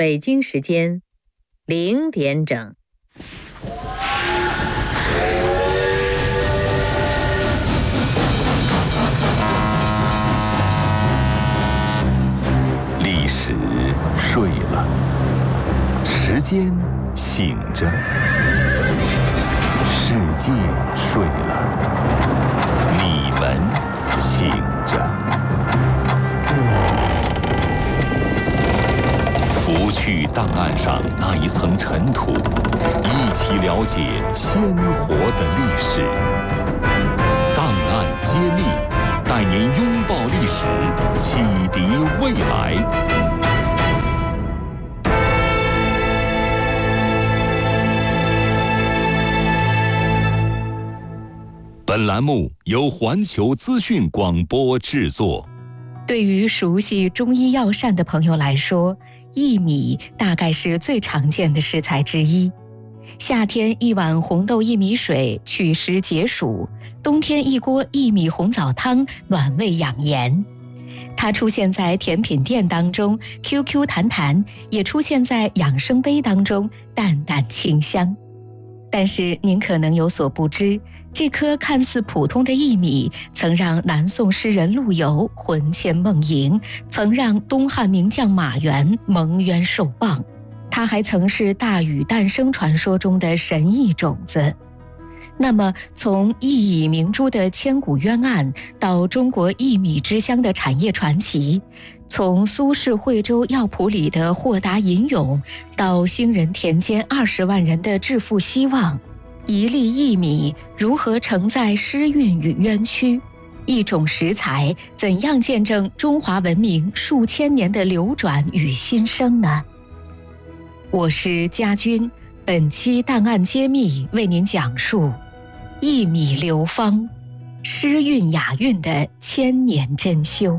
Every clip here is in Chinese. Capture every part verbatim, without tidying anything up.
北京时间零点整。 历史睡了，时间醒着，世界睡了，你们醒着。拂去档案上那一层尘土，一起了解鲜活的历史。档案揭秘，带您拥抱历史，启迪未来。本栏目由环球资讯广播制作。 对于熟悉中医药膳的朋友来说，薏米大概是最常见的食材之一。夏天一碗红豆薏米水祛湿解暑，冬天一锅薏米红枣汤暖胃养颜。它出现在甜品店当中 Q Q 弹弹，也出现在养生杯当中淡淡清香。但是您可能有所不知，这颗看似普通的薏米曾让南宋诗人陆游魂牵梦萦，曾让东汉名将马援蒙冤受报。它还曾是大禹诞生传说中的神异种子。那么从薏苡明珠的千古冤案到中国薏米之乡的产业传奇，从苏轼惠州药圃里的豁达吟咏到兴仁田间二十万人的致富希望，一粒薏米如何承载诗韵与冤屈？一种食材怎样见证中华文明数千年的流转与新生呢？我是家军，本期档案揭秘为您讲述薏米流芳，诗韵雅韵的千年珍馐。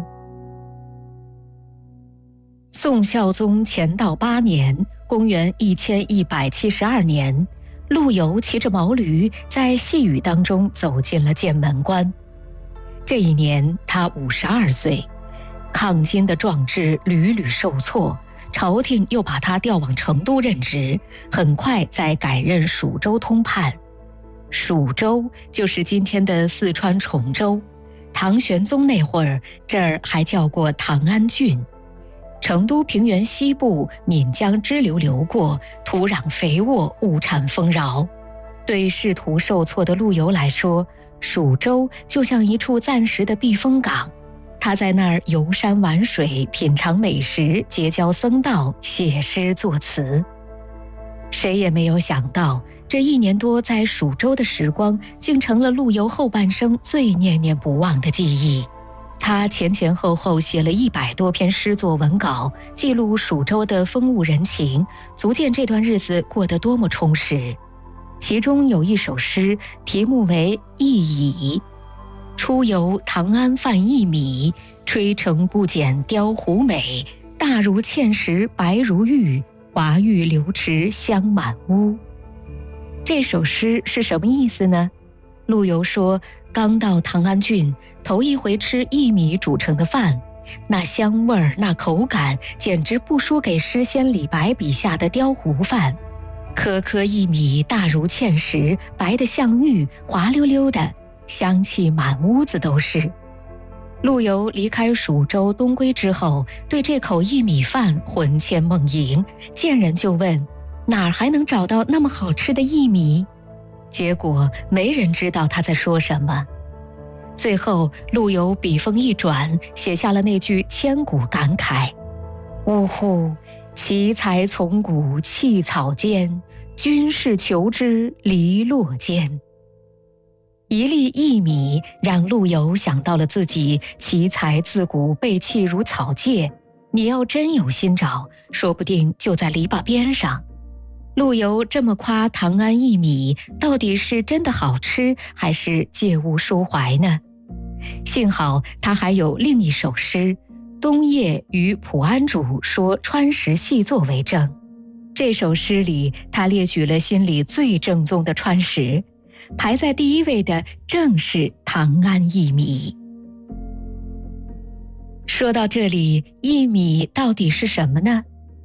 宋孝宗乾道八年，公元一千一百七十二年，陆游骑着毛驴在细雨当中走进了剑门关。这一年他五十二岁，抗金的壮志屡屡受挫，朝廷又把他调往成都任职，很快再改任蜀州通判。蜀州就是今天的四川崇州，唐玄宗那会儿，这儿还叫过唐安郡。成都平原西部，岷江支流流过，土壤肥沃，物产丰饶。对仕途受挫的陆游来说，蜀州就像一处暂时的避风港。他在那儿游山玩水，品尝美食，结交僧道，写诗作词。谁也没有想到，这一年多在蜀州的时光，竟成了陆游后半生最念念不忘的记忆。他前前后后写了一百多篇诗作文稿，记录蜀州的风物人情，足见这段日子过得多么充实。其中有一首诗，题目为《薏苡》。出游唐安贩薏米，吹成不减雕湖美。大如芡实白如玉，华玉流池香满屋。这首诗是什么意思呢？陆游说，刚到唐安郡，头一回吃薏米煮成的饭，那香味儿，那口感，简直不输给诗仙李白笔下的雕湖饭。颗颗薏米大如芡实，白得像玉，滑溜溜的，香气满屋子都是。陆游离开蜀州东归之后，对这口薏米饭魂牵梦萦，见人就问，哪儿还能找到那么好吃的薏米？结果没人知道他在说什么。最后陆游笔锋一转，写下了那句千古感慨：呜呼，奇才从古弃草间，君是求之篱落间。一粒薏米让陆游想到了自己奇才自古被弃如草芥，你要真有心找，说不定就在篱笆边上。陆游这么夸唐安薏米，到底是真的好吃，还是借物抒怀呢？幸好他还有另一首诗《冬夜与普安主说川食细作》为证。这首诗里，他列举了心里最正宗的川食，排在第一位的正是唐安薏米。说到这里，薏米到底是什么呢？它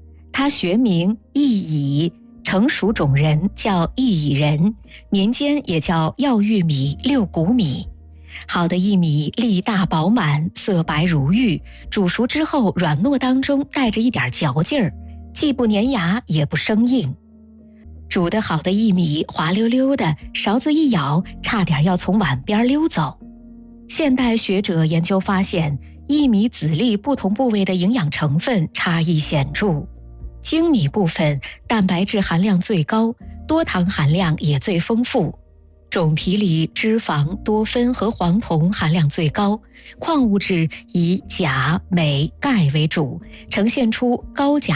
它学名薏苡，成熟种人叫薏苡仁，民间也叫药玉米、六谷米。好的薏米粒大饱满，色白如玉，煮熟之后软糯当中带着一点嚼劲儿，既不粘牙也不生硬。煮得好的薏米滑溜溜的，勺子一舀，差点要从碗边溜走。现代学者研究发现，薏米籽粒不同部位的营养成分差异显著。精米部分蛋白质含量最高，多糖含量也最丰富，种皮里脂肪、多酚和黄酮含量最高，矿物质以钾、镁、钙为主，呈现出高钾